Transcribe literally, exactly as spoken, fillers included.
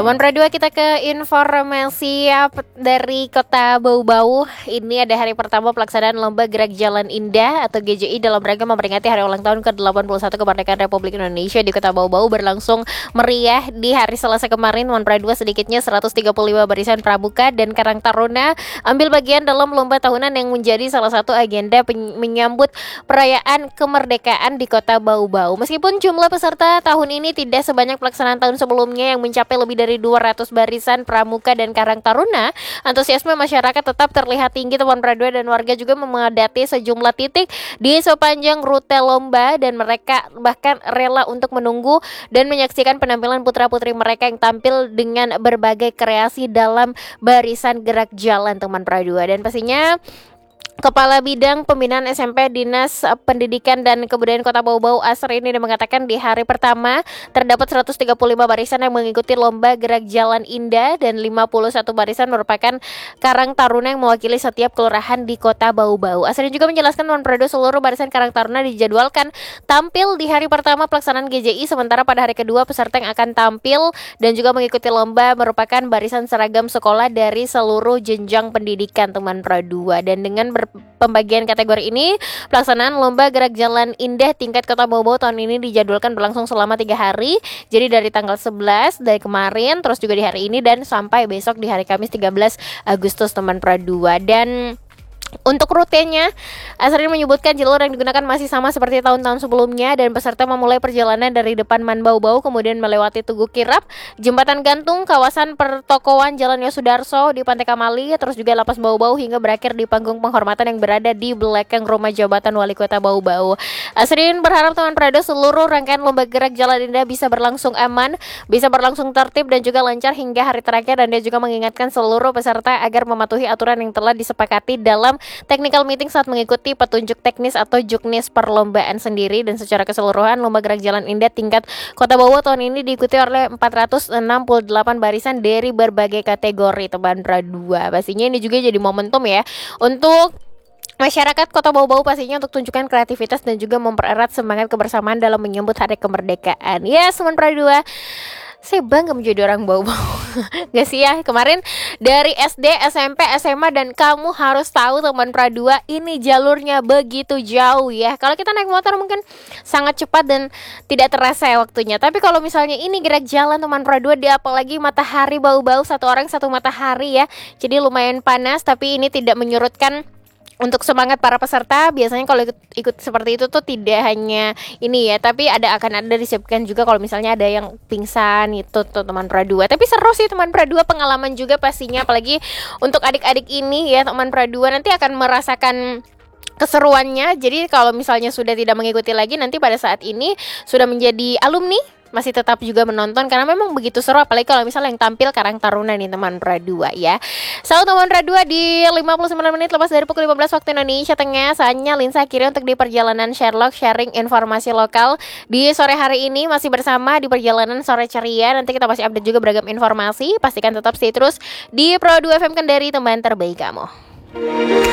Teman Pradua, kita ke informasi ya, dari Kota Bau-Bau. Ini ada hari pertama pelaksanaan Lomba Gerak Jalan Indah atau G J I dalam rangka memperingati hari ulang tahun ke delapan puluh satu kemerdekaan Republik Indonesia di Kota Bau-Bau berlangsung meriah di hari Selasa kemarin. Teman Pradua, sedikitnya seratus tiga puluh lima barisan pramuka dan Karang Taruna ambil bagian dalam lomba tahunan yang menjadi salah satu agenda menyambut perayaan kemerdekaan di Kota Bau-Bau. Meskipun jumlah peserta tahun ini tidak sebanyak pelaksanaan tahun sebelumnya yang mencapai lebih dari dua ratus barisan pramuka dan Karang Taruna, antusiasme masyarakat tetap terlihat tinggi. Teman Pradua, dan warga juga memadati sejumlah titik di sepanjang rute lomba dan mereka bahkan rela untuk menunggu dan menyaksikan penampilan putra-putri mereka yang tampil dengan berbagai kreasi dalam barisan gerak jalan, teman Pradua. Dan pastinya Kepala Bidang Pembinaan S M P Dinas Pendidikan dan Kebudayaan Kota Bau-Bau Asri ini mengatakan di hari pertama terdapat seratus tiga puluh lima barisan yang mengikuti lomba gerak jalan indah dan lima puluh satu barisan merupakan Karang Taruna yang mewakili setiap kelurahan di Kota Bau-Bau. Asri juga menjelaskan, Tuan Prado, seluruh barisan Karang Taruna dijadwalkan tampil di hari pertama pelaksanaan G J I, sementara pada hari kedua peserta yang akan tampil dan juga mengikuti lomba merupakan barisan seragam sekolah dari seluruh jenjang pendidikan, teman Pradua. Dan dengan ber pembagian kategori ini, pelaksanaan Lomba Gerak Jalan Indah tingkat Kota Bau-Bau tahun ini dijadwalkan berlangsung selama tiga hari. Jadi dari tanggal sebelas dari kemarin, terus juga di hari ini dan sampai besok di hari Kamis tiga belas Agustus, teman Pradua. Dan untuk rutenya, Asrin menyebutkan jalur yang digunakan masih sama seperti tahun-tahun sebelumnya dan peserta memulai perjalanan dari depan Man Bau-Bau, kemudian melewati Tugu Kirap, Jembatan Gantung, kawasan pertokoan Jalan Yosudarso di Pantai Kamali, terus juga Lapas Bau-Bau hingga berakhir di panggung penghormatan yang berada di belakang rumah jabatan Wali Kota Bau-Bau. Asrin berharap, teman Prado, seluruh rangkaian Lomba Gerak Jalan Indah bisa berlangsung aman, bisa berlangsung tertib dan juga lancar hingga hari terakhir, dan dia juga mengingatkan seluruh peserta agar mematuhi aturan yang telah disepakati dalam technical meeting saat mengikuti petunjuk teknis atau juknis perlombaan sendiri. Dan secara keseluruhan, Lomba Gerak Jalan Indah tingkat Kota Bau tahun ini diikuti oleh empat ratus enam puluh delapan barisan dari berbagai kategori, teman Pradua. Pastinya ini juga jadi momentum ya untuk masyarakat Kota Bau-Bau, pastinya untuk tunjukkan kreativitas dan juga mempererat semangat kebersamaan dalam menyambut hari kemerdekaan. Ya, yes, teman Pradua, saya bangga menjadi orang Bau-Bau. Gak sih ya, kemarin dari S D, S M P, S M A, dan kamu harus tahu, teman Pradua, ini jalurnya begitu jauh ya. Kalau kita naik motor mungkin sangat cepat dan tidak terasa ya waktunya. Tapi kalau misalnya ini gerak jalan, teman Pradua, dia apalagi matahari Bau-Bau, satu orang satu matahari ya. Jadi lumayan panas, tapi ini tidak menyurutkan untuk semangat para peserta. Biasanya kalau ikut, ikut seperti itu tuh tidak hanya ini ya, tapi ada akan ada disiapkan juga kalau misalnya ada yang pingsan itu tuh, teman Pradua. Tapi seru sih, teman Pradua, pengalaman juga pastinya, apalagi untuk adik-adik ini ya, teman Pradua, nanti akan merasakan keseruannya. Jadi kalau misalnya sudah tidak mengikuti lagi, nanti pada saat ini sudah menjadi alumni, masih tetap juga menonton karena memang begitu seru, apalagi kalau misalnya yang tampil Karang Taruna nih, teman Pradua ya. Selamat, teman Pradua, di lima puluh sembilan menit lepas dari pukul lima belas waktu Indonesia Tengah, saatnya Linsa akhirnya untuk di perjalanan Sherlock sharing informasi lokal di sore hari ini. Masih bersama di perjalanan sore ceria, nanti kita masih update juga beragam informasi. Pastikan tetap stay terus di Pro dua F M Kendari, teman terbaik kamu.